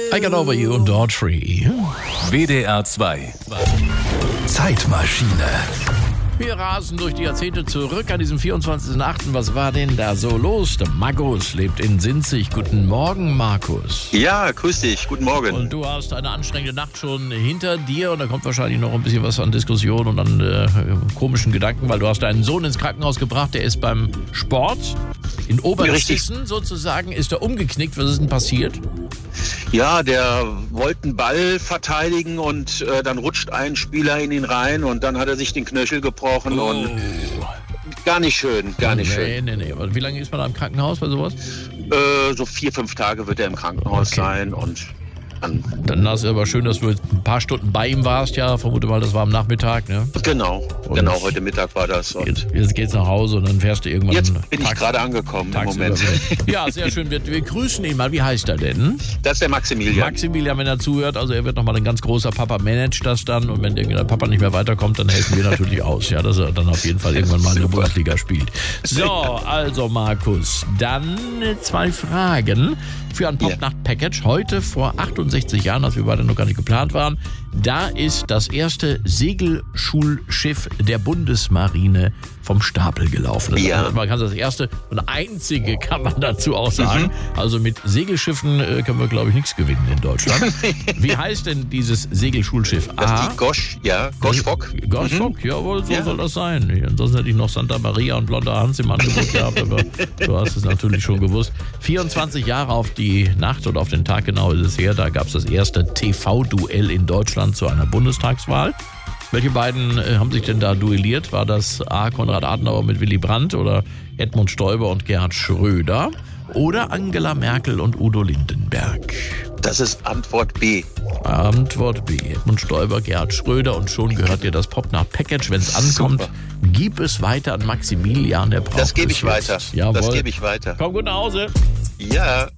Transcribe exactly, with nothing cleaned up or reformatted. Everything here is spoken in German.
I Got Over You und Daughtry. W D R zwei. Zeitmaschine. Wir rasen durch die Jahrzehnte zurück an diesem vierundzwanzigsten achten Was war denn da so los? Der Markus lebt in Sinzig. Guten Morgen, Markus. Ja, grüß dich. Guten Morgen. Und du hast eine anstrengende Nacht schon hinter dir und da kommt wahrscheinlich noch ein bisschen was an Diskussion und an äh, komischen Gedanken, weil du hast deinen Sohn ins Krankenhaus gebracht, der ist beim Sport in Oberzissen sozusagen, ist er umgeknickt. Was ist denn passiert? Ja, der wollte einen Ball verteidigen und äh, dann rutscht ein Spieler in ihn rein und dann hat er sich den Knöchel gebrochen Oh. und gar nicht schön, gar nicht nee, schön. Nee, nee, nee. Wie lange ist man da im Krankenhaus bei sowas? Äh, so vier, fünf Tage wird er im Krankenhaus Okay. sein und dann... Dann ist es aber schön, dass du jetzt ein paar Stunden bei ihm warst, ja. Vermute mal, das war am Nachmittag, ne? Genau, Und genau, heute Mittag war das. Und Jetzt, jetzt geht's nach Hause und dann fährst du irgendwann. jetzt bin ich tags- gerade angekommen im tagsüber Moment. wieder. Ja, sehr schön. Wir, wir grüßen ihn mal. Wie heißt er denn? Das ist der Maximilian. Maximilian, wenn er zuhört. Also er wird nochmal ein ganz großer Papa, managt das dann. Und wenn der Papa nicht mehr weiterkommt, dann helfen wir natürlich aus. Ja, dass er dann auf jeden Fall irgendwann mal in der Bundesliga spielt. So, also Markus, dann zwei Fragen für ein Popnacht-Package. Heute vor achtundsechzig Jahren, als wir beide noch gar nicht geplant waren, da ist das erste Segelschulschiff der Bundesmarine vom Stapel gelaufen. Das Ja. ist, man kann das erste und einzige, kann man dazu auch sagen. Mhm. Also mit Segelschiffen äh, können wir, glaube ich, nichts gewinnen in Deutschland. Wie heißt denn dieses Segelschulschiff? Das ist A. die Gosch, ja, Goschfock. Goschfock, jawohl, so Ja. soll das sein. Ansonsten hätte ich noch Santa Maria und Blonder Hans im Angebot gehabt, aber du hast es natürlich schon gewusst. vierundzwanzig Jahre auf die Nacht oder auf den Tag genau ist es her, da gab es das erste T V-Duell in Deutschland zu einer Bundestagswahl. Welche beiden äh, haben sich denn da duelliert? War das A. Konrad Adenauer mit Willy Brandt oder Edmund Stoiber und Gerhard Schröder? Oder Angela Merkel und Udo Lindenberg? Das ist Antwort B. Antwort B. Edmund Stoiber, Gerhard Schröder und schon gehört dir das Popnacht-Package. Wenn es ankommt, Super. gib es weiter an Maximilian, der braucht Das gebe es ich weiter. jetzt. Jawohl. Das gebe ich weiter. Komm gut nach Hause. Ja.